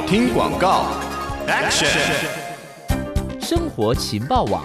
听广告 ，Action！ 生活情报网。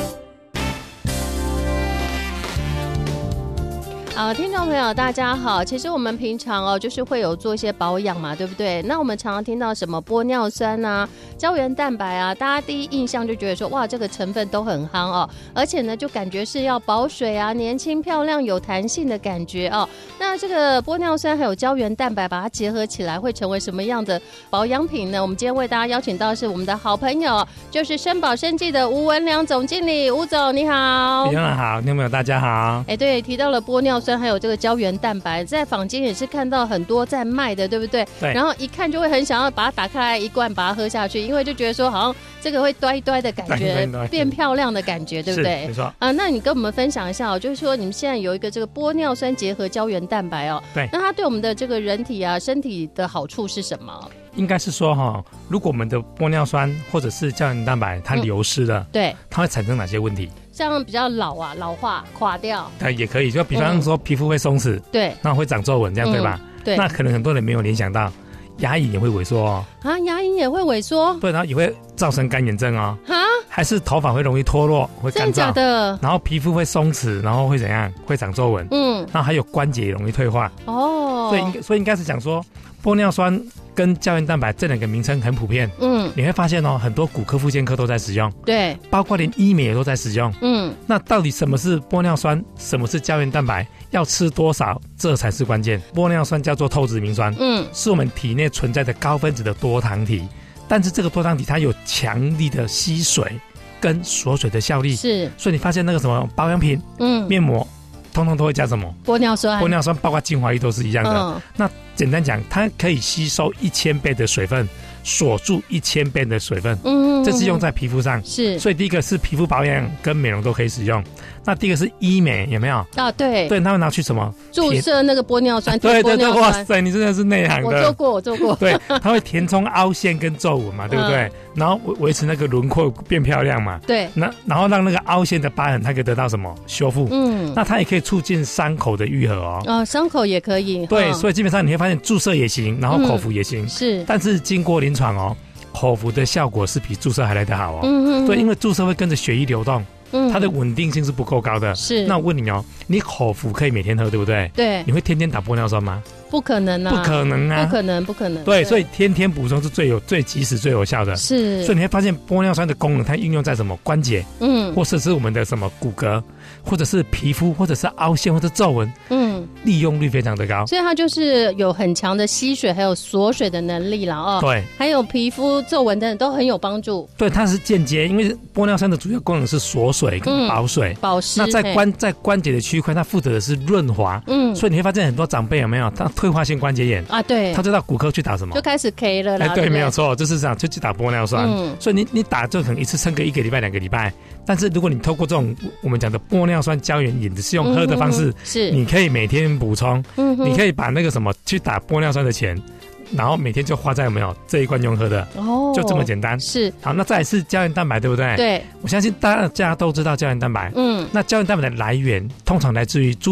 听众朋友大家好，其实我们平常就是会有做一些保养嘛，对不对？那我们常常听到什么玻尿酸啊、胶原蛋白啊，大家第一印象就觉得说哇，这个成分都很夯哦，而且呢就感觉是要保水啊、年轻漂亮、有弹性的感觉哦。那这个玻尿酸还有胶原蛋白把它结合起来会成为什么样的保养品呢？我们今天为大家邀请到的是我们的好朋友，就是生保生技的吴文良总经理。吴总你好。 李总好，听众朋友大家好。 对，提到了玻尿酸还有这个胶原蛋白，在坊间也是看到很多在卖的，对不对？ 对。 然后一看就会很想要把它打开来一罐，把它喝下去，因为就觉得说好像这个会端一端的感觉，变漂亮的感觉，对不对？ 没错。 那你跟我们分享一下就是说你们现在有一个这个玻尿酸结合胶原蛋白对。 那它对我们的这个人体啊、身体的好处是什么？ 应该是说如果我们的玻尿酸或者是胶原蛋白它流失了， 对， 它会产生哪些问题？ 像比较老化、垮掉， 也可以，就比方说皮肤会松弛， 对， 那会长皱纹，这样对吧？ 对。 那可能很多人没有联想到，牙龈也会萎缩牙龈也会萎缩？对， 然后也会造成干眼症还是头发会容易脱落，会干燥， 真的假的？ 然后皮肤会松弛，然后会怎样？会长皱纹，然后还有关节也容易退化所以应该是讲说，玻尿酸跟胶原蛋白这两个名称很普遍，你会发现很多骨科、复健科都在使用， 对， 包括连医美也都在使用，那到底什么是玻尿酸，什么是胶原蛋白，要吃多少，这才是关键。玻尿酸叫做透脂明酸，是我们体内存在的高分子的多糖体，但是这个多糖体它有强力的吸水跟锁水的效力， 是， 所以你发现那个什么保养品，面膜，通通都会加什么？玻尿酸。玻尿酸包括精华液都是一样的。那简单讲，它可以吸收1000倍的水分，锁住1000倍的水分。这是用在皮肤上。是。所以第一个是皮肤保养跟美容都可以使用。那第一个是医美，有没有？对。对，他会拿去什么？ 注射那个玻尿酸。 对，哇塞，你真的是内行的。 我做过。 对，它会填充凹陷跟皱纹嘛，对不对？然后维持那个轮廓变漂亮嘛。对。然后让那个凹陷的疤痕它可以得到什么？修复。那它也可以促进伤口的愈合伤口也可以。 对，所以基本上你会发现注射也行，然后口服也行。是。但是经过临床口服的效果是比注射还来得好对，因为注射会跟着血液流动，它的稳定性是不够高的。是。那我问你你口服可以每天喝，对不对？对。你会天天打玻尿酸吗？ 不可能啊！ 不可能啊！ 不可能。 对，所以天天补充是最及时、最有效的。是。所以你会发现玻尿酸的功能，它应用在什么关节，或者是我们的什么骨骼，或者是皮肤，或者是凹陷或者皱纹，利用率非常的高。 所以它就是有很强的吸水还有锁水的能力了对。还有皮肤皱纹等等都很有帮助。对， 它是间接，因为玻尿酸的主要功能是锁水跟保水、 保湿。 那在关节的区块，它负责的是润滑。所以你会发现很多长辈有没有他退化性关节炎对，他就到骨科去打什么？ 就开始 K 了啦。 对，没有错，就是这样，就去打玻尿酸。所以你打就可能一次撑个1个礼拜、2个礼拜。但是如果你透过这种我们讲的玻尿酸胶原饮，是用喝的方式，是你可以每天补充，你可以把那个什么去打玻尿酸的钱，然后每天就花在有没有这一罐用喝的就这么简单。是。好，那再来是胶原蛋白，对不对？对。我相信大家都知道胶原蛋白。那胶原蛋白的来源通常来自于猪